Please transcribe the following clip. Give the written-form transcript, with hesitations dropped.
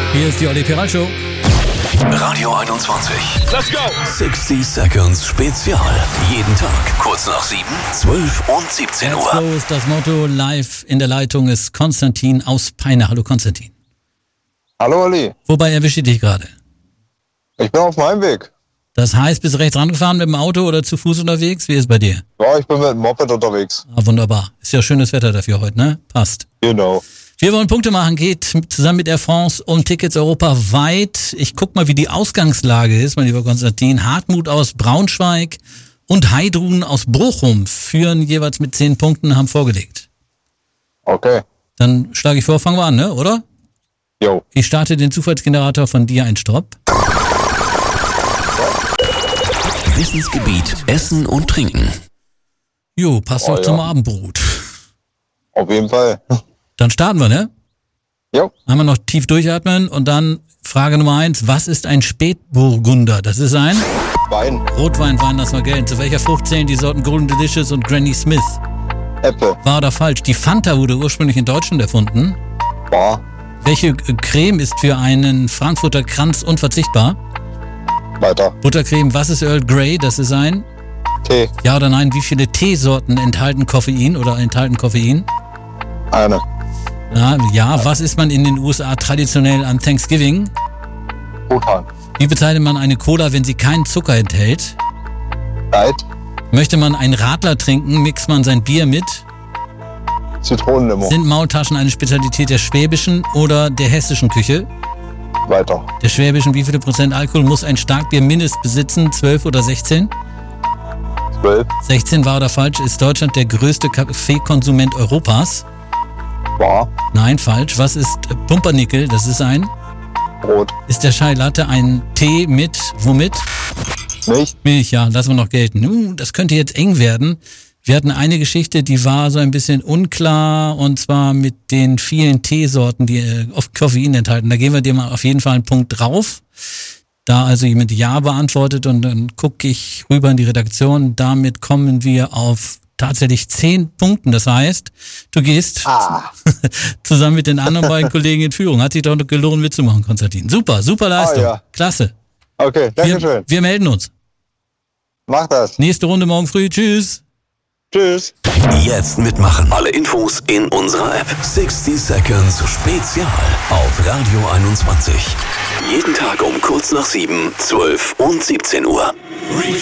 Hier ist die Olli Piral Show. Radio 21. Let's go! 60 Seconds Spezial. Jeden Tag kurz nach 7, 12 und 17 Uhr. So ist das Motto. Live in der Leitung ist Konstantin aus Peine. Hallo Konstantin. Hallo Olli. Wobei erwische ich dich gerade? Ich bin auf meinem Weg. Das heißt, bist du rechts rangefahren mit dem Auto oder zu Fuß unterwegs? Wie ist es bei dir? Ja, ich bin mit dem Moped unterwegs. Ah, wunderbar. Ist ja schönes Wetter dafür heute, ne? Passt. Genau. Wir wollen Punkte machen, geht zusammen mit Air France um Tickets europaweit. Ich guck mal, wie die Ausgangslage ist, mein lieber Konstantin. Hartmut aus Braunschweig und Heidrun aus Bochum führen jeweils mit 10 Punkten, haben vorgelegt. Okay. Dann schlage ich vor, fangen wir an, ne? Oder? Jo. Ich starte den Zufallsgenerator von dir, ein Stopp. Wissensgebiet Essen und Trinken. Jo, passt Oh, auch ja. zum Abendbrot. Auf jeden Fall. Dann starten wir, ne? Jo. Einmal noch tief durchatmen und dann Frage Nummer 1. Was ist ein Spätburgunder? Das ist ein Wein. Rotwein, Wein, das war Geld. Zu welcher Frucht zählen die Sorten Golden Delicious und Granny Smith? Äpfel. Wahr oder falsch? Die Fanta wurde ursprünglich in Deutschland erfunden. Bar. Welche Creme ist für einen Frankfurter Kranz unverzichtbar? Weiter. Buttercreme, was ist Earl Grey? Das ist ein Tee. Ja oder nein? Wie viele Teesorten enthalten Koffein oder enthalten Koffein? Eine. Ja, was isst man in den USA traditionell an Thanksgiving? Truthahn. Wie bezeichnet man eine Cola, wenn sie keinen Zucker enthält? Light. Möchte man einen Radler trinken, mixt man sein Bier mit? Zitronenlimo. Sind Maultaschen eine Spezialität der schwäbischen oder der hessischen Küche? Weiter. Der schwäbischen, wie viele Prozent Alkohol muss ein Starkbier mindestens besitzen? 12 oder 16? 12. 16, wahr oder falsch? Ist Deutschland der größte Kaffeekonsument Europas? Bar. Nein, falsch. Was ist Pumpernickel? Das ist ein... Brot. Ist der Chai Latte ein Tee mit... Womit? Milch. Milch, ja, lassen wir noch gelten. Das könnte jetzt eng werden. Wir hatten eine Geschichte, die war so ein bisschen unklar, und zwar mit den vielen Teesorten, die oft Koffein enthalten. Da geben wir dir mal auf jeden Fall einen Punkt drauf. Da also jemand Ja beantwortet, und dann gucke ich rüber in die Redaktion. Damit kommen wir auf tatsächlich 10 Punkten. Das heißt, du gehst zusammen mit den anderen beiden Kollegen in Führung. Hat sich doch gelohnt mitzumachen, Konstantin. Super Leistung. Ja. Klasse. Okay, danke schön. Wir melden uns. Mach das. Nächste Runde morgen früh. Tschüss. Tschüss. Jetzt mitmachen. Alle Infos in unserer App. 60 Seconds Spezial auf Radio 21. Jeden Tag um kurz nach 7, 12 und 17 Uhr.